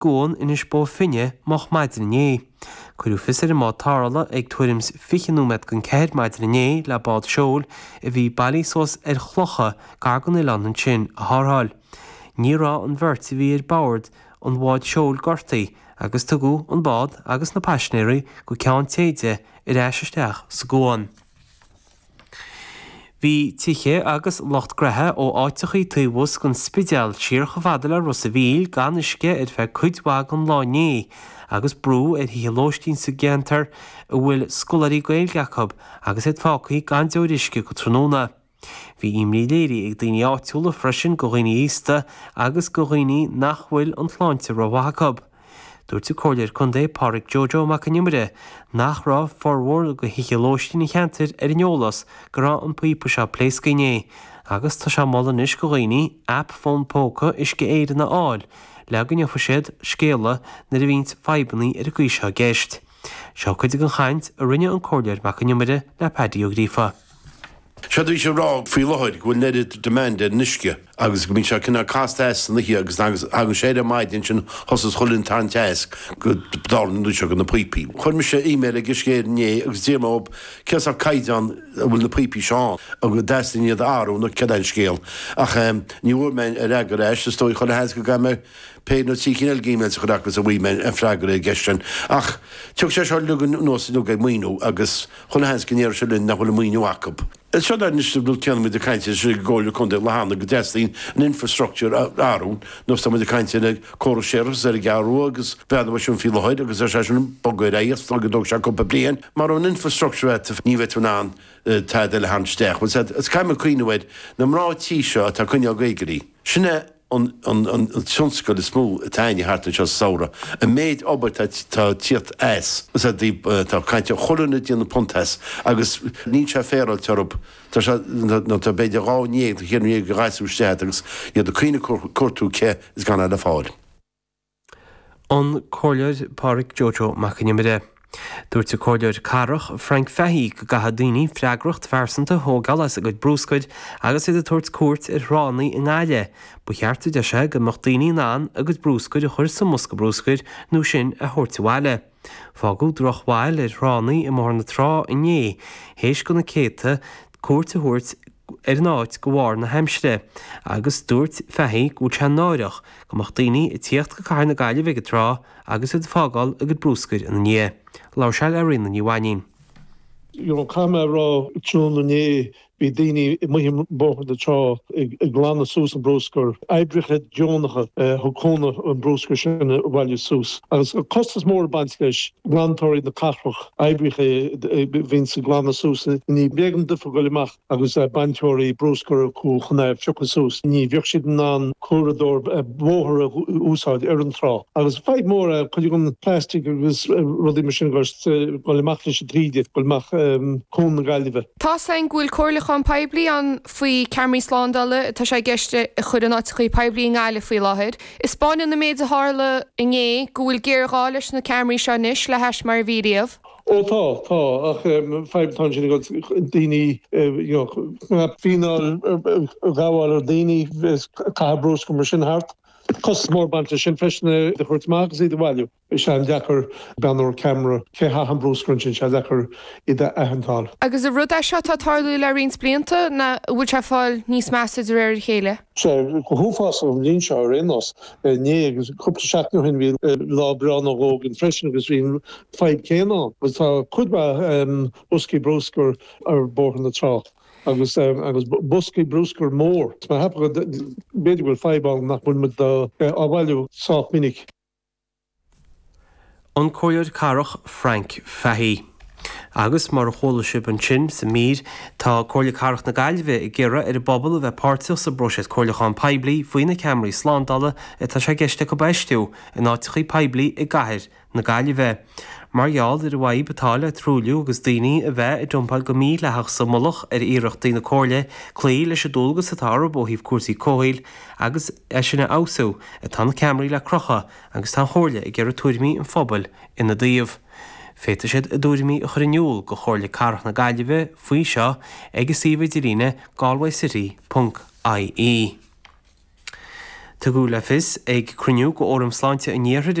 gón inis bó finne moch maidre né. Cuirú fisir má tarla ag tuirims fichinúmed gon ceir maidre né le bád seol bhí bailí sós chlocha gagan i London sin a thárháil. Ní rá an bhirt bhí báard an bháid seol gortaí agus tugu an bád agus na pasnéirí go ceann téide i réisisteach sa gón. Bhí tiche agus locht grethe ó áitechaí tuibhus gon spideal tír chofadal a Rosavíl gan isce fe cuidhag an láné agus brú híolóistín sa géantar a bhfuil scolarí Gael Jacob agus fácaí gan deorisce go tróna. Bhí imlí léirí ag daoine áitiúla freisin go dhaoine ísta agus go dhaoine nach bhfuil an chláinte ra Jacob. Dúirt cóir chun é Pádraig Jojo Macaniimire nach rá forhór go híolóistín cheantar neolalas go rá an puipa se pléiscané agus tá se mála níos go dhaoine app fón póca is go éidir na áil le go neofa siad scéala na a bhínt febannaí ar a gcuise gceist. Seo chuide an chaint a rinne an cóir Macaniimire le Paddy Ó Gríofa. Siadú sé rá fao láthid go neidir demanda nisce agus go mín se cinna castas na hí agus séad maidin sin hosas cholinn tanteas go dálanú se go na puipi. Chn me sé email a giscéir né agus déob ceas a caiidan bhfuil na puipi seán a go deíad áú na cedain scéal. Ach níúir me a regur éis a stoi chun hes go gaime pe nó tíchéal géime chuachgus a bhímen a freigur a geisten. Ach tuach sé seáil lugan nóú ga muoú agus chun hes gnéir se linn nach chula muoú Jacob. Se nisú ceanna de caiinte sé ggóil chun de lehanana go deín an infrastructure áún nó tá de caiinte na choir séras ar garú agus beadh sin fi leid agus sé sin bogaid éas go dog se go blian, mar an infrastructure ní veán te le hansteach. caiime cuioineid na mrátí seo tá chuine gaigurí. Sinne an sionscoil is smú a taine hartta se saora. A méid obair tá tíocht éis tá caiinte choranna díanana pontas agus ní se féral tearb tá beidir ráníag chéanú go ráisú stead agus iad do chuoine cuatú ce is gan le fáil. An cóir Pádraig Jojo Macaniimire. Dúirt cóir carach Frank Fahí go gahadaoine freagracht fearsanta thógalas a go brúscoid agus iad a tuairt cuairt i ránaí in gáile, bu cheartú de se go mochtaoine ná agus brúscoid a chuir sa musca brúscoid nó sin a thuirtahile. Fágú drochháil i ránaí i mór na trá inné, hééis go na céta cuairt a thuirt ar náid go bhhar na heimsire, agus dúirt Fahí go te náireach go mochtaoine i tíocht go cair na gáile bheith go trá agus iad fágáil a go brúscoid in ní. Lá seil a rinne ní bhhaín. Kam rá trúna né bhí daoine muhim bócha de trá ag glána sús an brúscar. Ebriche Jonacha thucóna an brúscar sinna bhhaile sús. Agus costas mór bantis glantóirí na carfach ebriche vín sa glána sús ní began difa goileach agus bantóirí brúscar chu chunéibh fiochan sús. Ní bheoh siad ná cuarador bóthar úsáid ar an trá. Agus feid mór chuid gon plastic agus rudí mar sin goileach leis tríide goileach cún na gaiileh. Tá ein ghfuil cóirlach an peblií an faoi Cearmaí Slándala tá sé gceiste a chud an áitichaí peblií in gáile faoi láthair. Is Spáin na méid a hála inné go bhfuil géará leis na Cearmaí seo níos le heis mar bhíomh. Tá ach feibtá sin go daoine fíál gáháil ar daoine cabrús go mar sin hart. Cos mór banta sin freisna de chuirtach í bhhailú. Se an dechar benúir camera ché an brúscrunsin se dechar i de ahantáil. Agus a rud seo tá tarlú le rins blianta na bhfuil se fáil níos measa ar chéile. Se go thuás an lín seo rénos né agus cupta seaú hin bhí lá breán ógin freisin agus bhíon feid céán, gus tá chudba busci brúscar ar bórhan na trá. agus busci brúscar mór. Tá hap beidir bhfuil feibáil nach bhfuil mit áhhailú sát minic. An cóir carach Frank Fahí. Agus mar a chola sib an sin sa mír tá cóirla carach na gailbheh i ggéire ar bobbal a bheith páirteach sa broisiad cóirlachán peblií faoin na Cearmaí Slándala tá sé geiste go beistiú in áitichaí peblií i gcathair na gailbheh. Margheall ar bhaid betála trúliú agus daoine a bheith i dúmpáil go mí lethach sa mulach ar iireachtaí na cóirle clí leis a dulgus sa tára bóthíh cuasaí cóil agus sinna ásaú a tá na Cearmaí le crocha agus tá chóirle i ggéire tuairimí an phobal ina daobh. Féta siad a dúirimí a churiniúil go chóirla carach na gailbheh faoi seo agus síomh idirine galwaycity.ie. Tá go le fis ag cruniú go orm sláinte a níortha